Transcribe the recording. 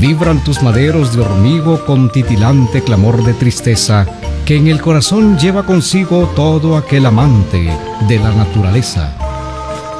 Vibran tus maderos de hormigo con titilante clamor de tristeza, que en el corazón lleva consigo todo aquel amante de la naturaleza.